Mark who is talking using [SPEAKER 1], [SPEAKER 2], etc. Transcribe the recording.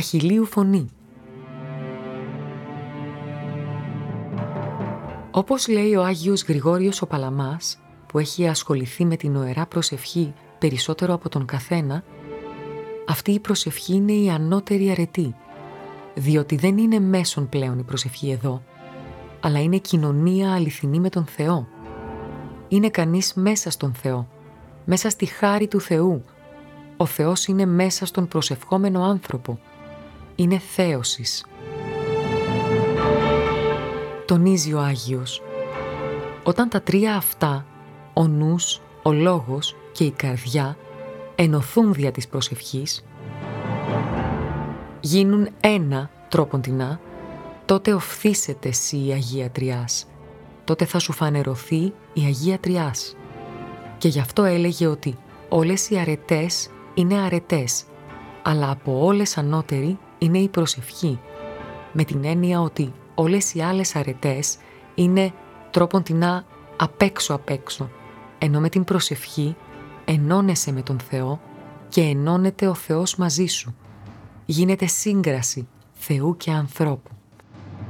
[SPEAKER 1] αχιλλείου φωνή. Όπως λέει ο Άγιος Γρηγόριος ο Παλαμάς, που έχει ασχοληθεί με την οερά προσευχή περισσότερο από τον καθένα, αυτή η προσευχή είναι η ανώτερη αρετή, διότι δεν είναι μέσον πλέον η προσευχή εδώ, αλλά είναι κοινωνία αληθινή με τον Θεό. Είναι κανείς μέσα στον Θεό, μέσα στη χάρη του Θεού. Ο Θεός είναι μέσα στον προσευχόμενο άνθρωπο. Είναι θέωσης. Τονίζει ο Άγιος. Όταν τα τρία αυτά, ο νους, ο λόγος και η καρδιά, ενωθούν δια της προσευχής, γίνουν ένα τρόποντινά, τότε οφθήσεται εσύ η Αγία Τριάς. Τότε θα σου φανερωθεί η Αγία Τριάς. Και γι' αυτό έλεγε ότι όλες οι αρετές είναι αρετές, αλλά από όλες ανώτερη είναι η προσευχή, με την έννοια ότι όλες οι άλλες αρετές είναι τρόποντινά απ' έξω, ενώ με την προσευχή ενώνεσαι με τον Θεό και ενώνεται ο Θεός μαζί σου. Γίνεται σύγκραση Θεού και ανθρώπου.